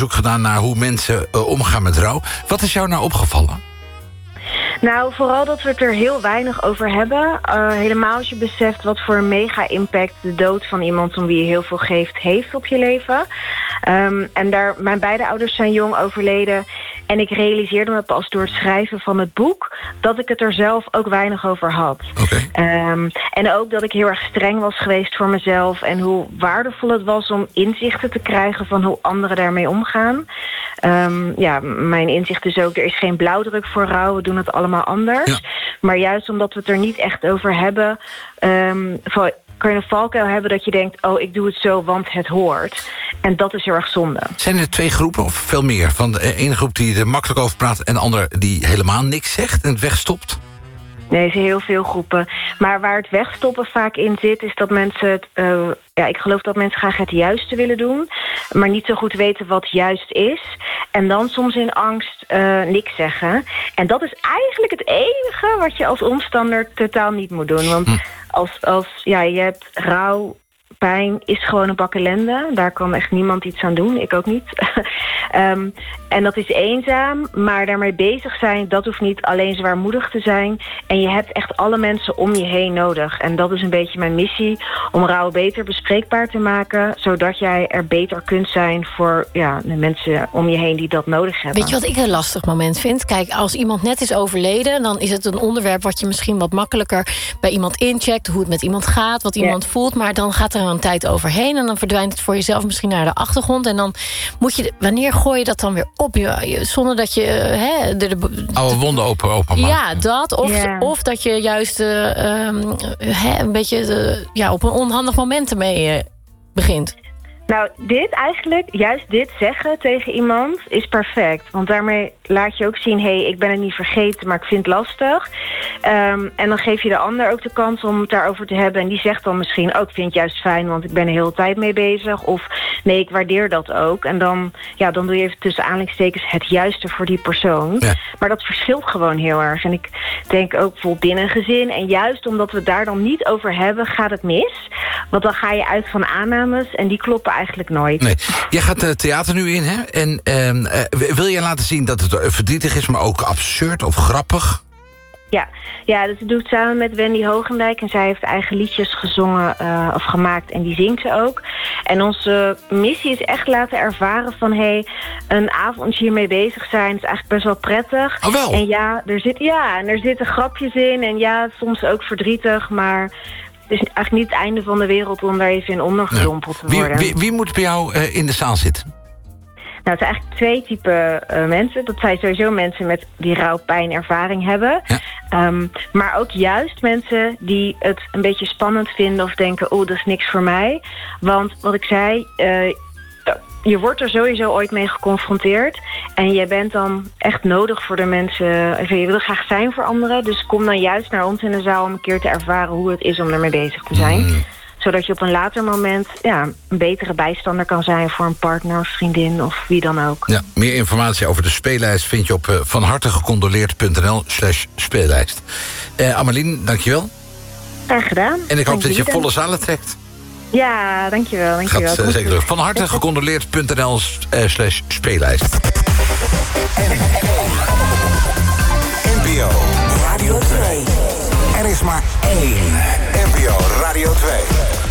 onderzoek gedaan naar hoe mensen omgaan met rouw. Wat is jou nou opgevallen? Nou, vooral dat we het er heel weinig over hebben. Helemaal als je beseft wat voor een mega-impact de dood van iemand om wie je heel veel geeft, heeft op je leven. Mijn beide ouders zijn jong overleden. En ik realiseerde me pas door het schrijven van het boek dat ik het er zelf ook weinig over had. Okay. En ook dat ik heel erg streng was geweest voor mezelf. En hoe waardevol het was om inzichten te krijgen van hoe anderen daarmee omgaan. Mijn inzicht is ook, er is geen blauwdruk voor rouw. We doen het allemaal anders. Ja. Maar juist omdat we het er niet echt over hebben, kan je een valkuil hebben dat je denkt, oh, ik doe het zo, want het hoort. En dat is heel erg zonde. Zijn er 2 groepen of veel meer? Van de ene groep die er makkelijk over praat en de andere die helemaal niks zegt en het wegstopt? Nee, er zijn heel veel groepen. Maar waar het wegstoppen vaak in zit, is dat mensen het... ik geloof dat mensen graag het juiste willen doen, maar niet zo goed weten wat juist is. En dan soms in angst niks zeggen. En dat is eigenlijk het enige wat je als omstander totaal niet moet doen. Want als je hebt rouw, pijn is gewoon een bak ellende. Daar kan echt niemand iets aan doen. Ik ook niet. En dat is eenzaam, maar daarmee bezig zijn, dat hoeft niet alleen zwaarmoedig te zijn. En je hebt echt alle mensen om je heen nodig. En dat is een beetje mijn missie, om rouw beter bespreekbaar te maken, zodat jij er beter kunt zijn voor de mensen om je heen die dat nodig hebben. Weet je wat ik een lastig moment vind? Kijk, als iemand net is overleden, dan is het een onderwerp wat je misschien wat makkelijker bij iemand incheckt, hoe het met iemand gaat, wat iemand voelt, maar dan gaat er een tijd overheen en dan verdwijnt het voor jezelf misschien naar de achtergrond en dan moet je, wanneer gooi je dat dan weer op? Zonder dat je oude wonden open maakt. Ja, dat. Of dat je juist een beetje op een onhandig moment ermee begint. Nou, juist dit zeggen tegen iemand is perfect. Want daarmee laat je ook zien, ik ben het niet vergeten, maar ik vind het lastig. En dan geef je de ander ook de kans om het daarover te hebben. En die zegt dan misschien, ik vind het juist fijn, want ik ben er de hele tijd mee bezig. Of nee, ik waardeer dat ook. En dan doe je even tussen aanhalingstekens het juiste voor die persoon. Ja. Maar dat verschilt gewoon heel erg. En ik denk ook bijvoorbeeld binnen een gezin. En juist omdat we het daar dan niet over hebben, gaat het mis. Want dan ga je uit van aannames en die kloppen eigenlijk nooit. Nee. Jij gaat theater nu in, hè? En wil je laten zien dat het verdrietig is, maar ook absurd of grappig? Ja, dus ik doe het samen met Wendy Hoogendijk. En zij heeft eigen liedjes gezongen of gemaakt. En die zingt ze ook. En onze missie is echt laten ervaren van, een avondje hiermee bezig zijn is eigenlijk best wel prettig. Oh, wel? En er zitten grapjes in. En soms ook verdrietig, maar het is eigenlijk niet het einde van de wereld om daar even in ondergedompeld te worden. Wie moet bij jou in de zaal zitten? Nou, het zijn eigenlijk 2 typen mensen. Dat zijn sowieso mensen met die rouwpijnervaring hebben. Ja. Maar ook juist mensen die het een beetje spannend vinden of denken, dat is niks voor mij. Want wat ik zei, je wordt er sowieso ooit mee geconfronteerd. En je bent dan echt nodig voor de mensen. Je wil graag zijn voor anderen. Dus kom dan juist naar ons in de zaal om een keer te ervaren hoe het is om ermee bezig te zijn. Zodat je op een later moment een betere bijstander kan zijn voor een partner of vriendin of wie dan ook. Ja, meer informatie over de speellijst vind je op vanhartegecondoleerd.nl/speellijst. Amelien, dankjewel. Graag gedaan. En ik hoop dat je volle zalen trekt. Ja, dankjewel. Gaat zeker terug. Vanhartegecondoleerd.nl/speellijst. NPO Radio 2. Er is maar 1 NPO Radio 2.